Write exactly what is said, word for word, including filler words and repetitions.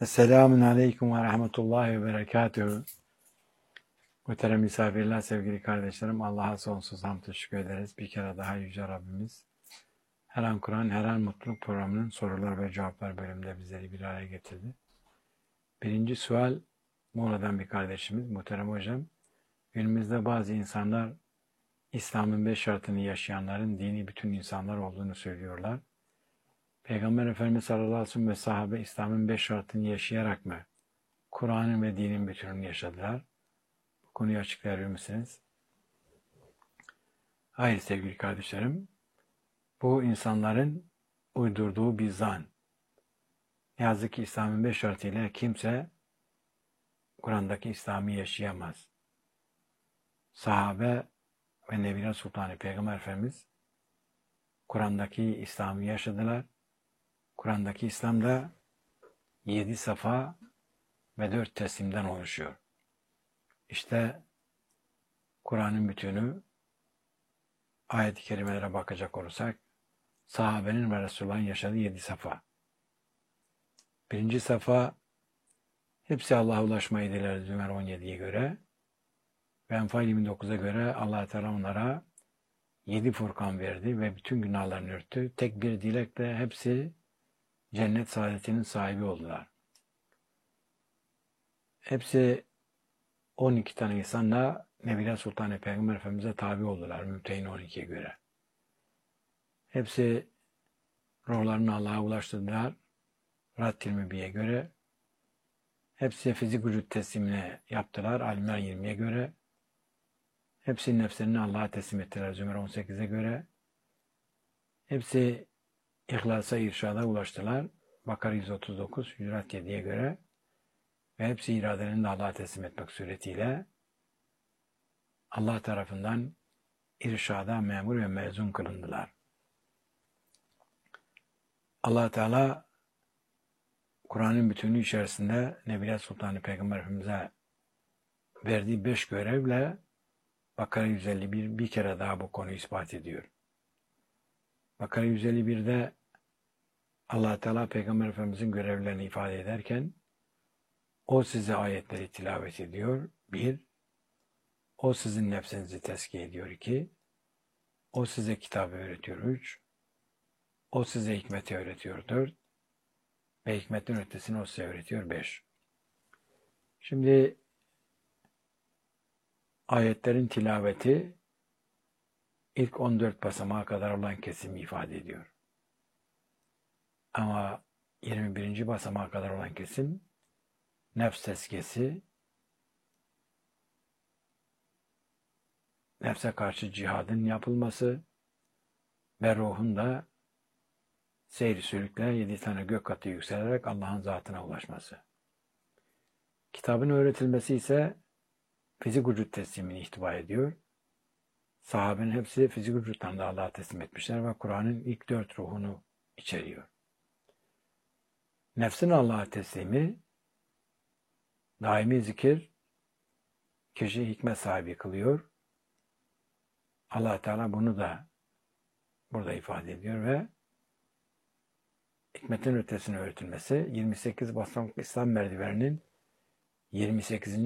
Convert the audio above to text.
Esselamun Aleyküm ve Rahmetullahi ve Berekatühü. Muhterem misafirler, sevgili kardeşlerim, Allah'a sonsuz hamd teşekkür ederiz. Bir kere daha Yüce Rabbimiz her an Kur'an, her an mutluluk programının sorular ve cevaplar bölümünde bizleri bir araya getirdi. Birinci sual, Muğla'dan bir kardeşimiz, muhterem hocam. Günümüzde bazı insanlar İslam'ın beş şartını yaşayanların dini bütün insanlar olduğunu söylüyorlar. Peygamber Efendimiz sallallahu aleyhi ve sellem ve sahabe İslam'ın beş şartını yaşayarak mı Kur'an'ın ve dinin bütününü yaşadılar? Bu konuyu açıklayabilir misiniz? Hayır sevgili kardeşlerim. Bu insanların uydurduğu bir zan. Ne yazık ki İslam'ın beş şartıyla kimse Kur'an'daki İslam'ı yaşayamaz. Sahabe ve Nebiler Sultanı Peygamber Efendimiz Kur'an'daki İslam'ı yaşadılar. Kur'an'daki İslam da yedi safa ve dört teslimden oluşuyor. İşte Kur'an'ın bütünü, ayet-i kerimelere bakacak olursak, sahabenin ve Resulullah'ın yaşadığı yedi safa. Birinci safa, hepsi Allah'a ulaşmayı diler Zümer on yediye göre. Ve Enfal yirmi dokuza göre Allah Teala onlara yedi Furkan verdi ve bütün günahlarını örttü. Tek bir dilekle hepsi cennet saadetinin sahibi oldular. Hepsi on iki tane insanla Nebiler Sultanı Peygamber Efendimiz'e tabi oldular Mümtehin on ikiye göre. Hepsi ruhlarını Allah'a ulaştırdılar Rad yirmi bir'e göre. Hepsi fizik vücut teslimini yaptılar Alimler yirmiye göre. Hepsi nefslerini Allah'a teslim ettiler Zümer on sekize göre. Hepsi İhlasa, irşada ulaştılar Bakara yüz otuz dokuz, Hucurat yediye göre. Ve hepsi iradelerini de Allah'a teslim etmek suretiyle Allah tarafından irşada memur ve mezun kılındılar. Allah Teala Kur'an'ın bütünlüğü içerisinde Nebiler Sultanı Peygamber Efendimiz'e verdiği beş görevle Bakara yüz elli bir bir kere daha bu konuyu ispat ediyor. Bakara yüz elli bir'de Allah Teala Peygamber Efendimiz'in görevlerini ifade ederken o size ayetleri tilavet ediyor. Bir, o sizin nefsinizi tezkiye ediyor. İki, o size kitabı öğretiyor. Üç, o size hikmeti öğretiyor. Dört, ve hikmetin ötesini o size öğretiyor. Beş. Şimdi ayetlerin tilaveti ilk on dört basamağa kadar olan kesimi ifade ediyor. Ama yirmi birinci basamağa kadar olan kesim nefs tezkiyesi, nefse karşı cihadın yapılması ve ruhun da seyri sülükle yedi tane gök katı yükselerek Allah'ın zatına ulaşması. Kitabın öğretilmesi ise fizik vücut teslimini ihtiva ediyor. Sahabenin hepsi fizik vücuttan da Allah'a teslim etmişler ve Kur'an'ın ilk dört ruhunu içeriyor. Nefsin Allah'a teslimi, daimi zikir, kişi hikmet sahibi kılıyor. Allah Teala bunu da burada ifade ediyor ve hikmetin ötesine öğretilmesi yirmi sekiz basamaklı İslam merdiveninin yirmi sekizinci